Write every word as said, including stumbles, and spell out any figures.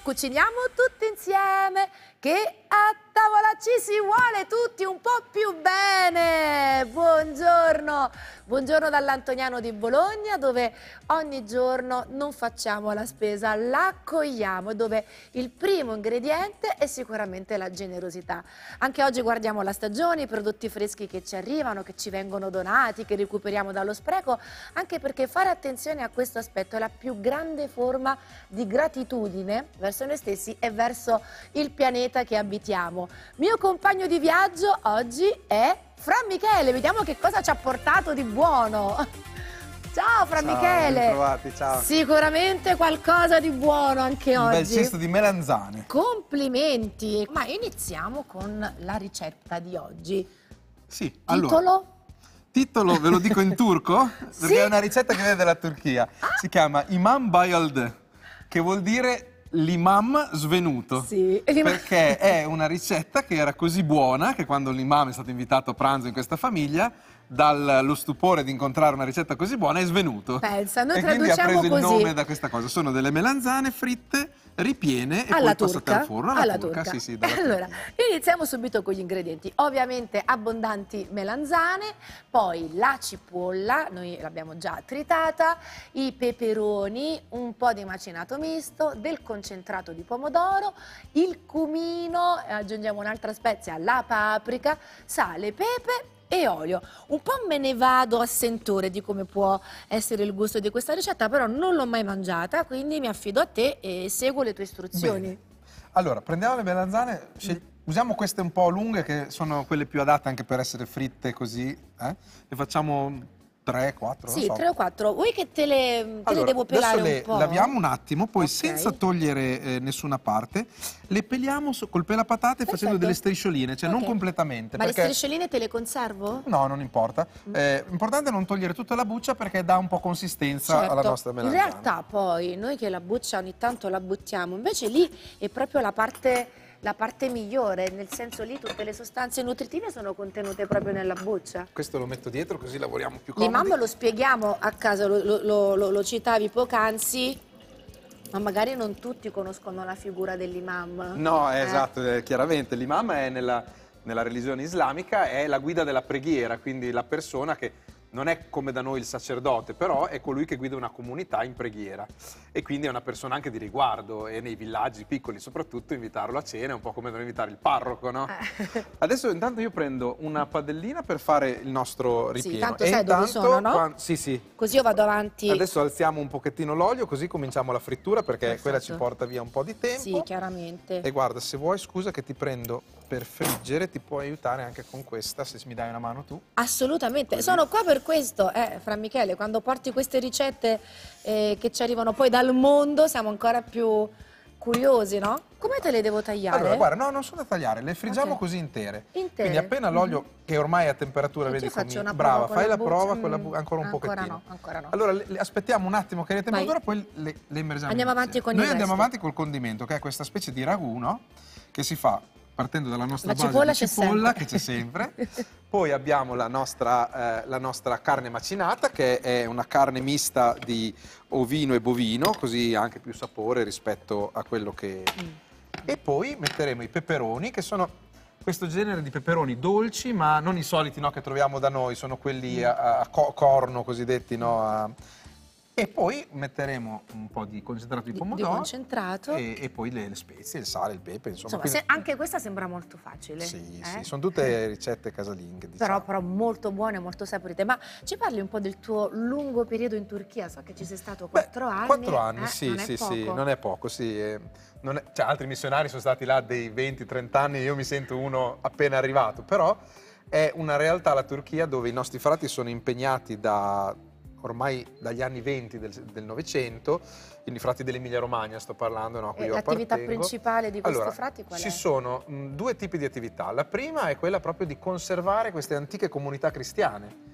cuciniamo tutti insieme, che a tavola ci si vuole tutti un po' più bene. Buongiorno, buongiorno dall'Antoniano di Bologna, dove ogni giorno non facciamo la spesa, la accogliamo, dove il primo ingrediente è sicuramente la generosità. Anche oggi guardiamo la stagione, i prodotti freschi che ci arrivano, che ci vengono donati, che recuperiamo dallo spreco, anche perché fare attenzione a questo aspetto è la più grande forma di gratitudine verso noi stessi e verso il pianeta che abitiamo. Mio compagno di viaggio oggi è Fra Michele, vediamo che cosa ci ha portato di buono. Ciao Fra Ciao, Michele. ben trovati, ciao. Sicuramente qualcosa di buono anche Un oggi. bel cesto di melanzane. Complimenti. Ma iniziamo con la ricetta di oggi. Sì, Titolo? allora, titolo ve lo dico in turco, perché Sì? è una ricetta che viene dalla Turchia. Ah. Si chiama Imam Bayıldı, che vuol dire l'imam svenuto. Sì. Perché è una ricetta che era così buona che quando l'imam è stato invitato a pranzo in questa famiglia, dallo stupore di incontrare una ricetta così buona è svenuto. Pensa, noi e quindi ha traduciamo preso il così. nome da questa cosa. Sono delle melanzane fritte, ripiene e Alla poi passate turca? al forno. Alla, Alla turca, turca. sì, sì, dalla Allora, Turchia. iniziamo subito con gli ingredienti. Ovviamente abbondanti melanzane, poi la cipolla, noi l'abbiamo già tritata, i peperoni, un po' di macinato misto, del concentrato di pomodoro, il cumino, aggiungiamo un'altra spezia, la paprika, sale, pepe e olio. Un po' me ne vado a sentore di come può essere il gusto di questa ricetta, però non l'ho mai mangiata, quindi mi affido a te e seguo le tue istruzioni. Bene. Allora, prendiamo le melanzane, scel- usiamo queste un po' lunghe che sono quelle più adatte anche per essere fritte così, eh? Le facciamo tre, quattro, Sì, non so. tre o quattro. Vuoi che te le, te Allora, le devo pelare adesso un le po'? laviamo un attimo, poi Ok. senza togliere eh, nessuna parte, le peliamo so- col pelapatate Perfetto. facendo delle striscioline, cioè non Ok. completamente. Ma perché... le striscioline te le conservo? No, non importa. È importante non togliere tutta la buccia perché dà un po' consistenza Certo. alla nostra In melanzana. realtà poi noi che la buccia ogni tanto la buttiamo, invece lì è proprio la parte, la parte migliore, nel senso lì tutte le sostanze nutritive sono contenute proprio nella buccia. Questo lo metto dietro così lavoriamo più comodi. L'imam lo spieghiamo a casa, lo, lo- lo- lo citavi poc'anzi, ma magari non tutti conoscono la figura dell'imam. No, Eh. esatto, eh, chiaramente l'imam è nella, nella religione islamica, è la guida della preghiera, quindi la persona che non è come da noi il sacerdote, però è colui che guida una comunità in preghiera e quindi è una persona anche di riguardo e nei villaggi piccoli soprattutto invitarlo a cena è un po' come non invitare il parroco, no? Eh. Adesso intanto io prendo una padellina per fare il nostro Sì, ripieno. tanto e sai dove intanto, sono, no? quan- Sì, sì. Così io vado avanti. Adesso alziamo un pochettino l'olio così cominciamo la frittura perché Perfetto. quella ci porta via un po' di tempo. Sì, chiaramente. E guarda, se vuoi, scusa che ti prendo per friggere, ti puoi aiutare anche con questa, se mi dai una mano tu. Assolutamente, Così. sono qua per questo, eh, Fra Michele, quando porti queste ricette eh, che ci arrivano poi dal mondo siamo ancora più curiosi, no? Come te le devo tagliare? Allora, guarda, no, non sono da tagliare, le friggiamo Ok. così intere. Intere? Quindi appena l'olio, che ormai è a temperatura, Io vedi faccio come... una prova Brava, con fai la la buccia. prova con la bu- Mm, ancora un ancora pochettino. no, ancora no. Allora, le- le aspettiamo un attimo che le temperatura, Vai. poi le, le immergiamo Andiamo insieme. avanti con Noi il andiamo resto. avanti col condimento, che è questa specie di ragù, no? Che si fa partendo dalla nostra La base cipolla di c'è cipolla, sempre. che c'è sempre. Poi abbiamo la nostra, eh, la nostra carne macinata, che è una carne mista di ovino e bovino, così ha anche più sapore rispetto a quello che... Mm. E poi metteremo i peperoni, che sono questo genere di peperoni dolci, ma non i soliti, no, che troviamo da noi, sono quelli a, a co- corno cosiddetti, no? a- E poi metteremo un po' di concentrato di Di- di pomodoro concentrato. E, e poi le, le spezie, il sale, il pepe, insomma. Insomma, quindi- se- anche questa sembra molto facile. Sì, eh? sì, sono tutte ricette casalinghe, diciamo. Però, però molto buone, molto saporite. Ma ci parli un po' del tuo lungo periodo in Turchia? So che ci sei stato Beh, quattro anni. Quattro anni, eh? sì, Non è sì, poco. sì, non è poco, sì. eh, non è- cioè, altri missionari sono stati là dei venti trenta anni, io mi sento uno appena arrivato, però è una realtà la Turchia dove i nostri frati sono impegnati da ormai dagli anni venti del del Novecento, quindi i frati dell'Emilia Romagna sto parlando, no, a cui E io l'attività appartengo. principale di questi Allora, frati qual è? ci sono mh, due tipi di attività. La prima è quella proprio di conservare queste antiche comunità cristiane.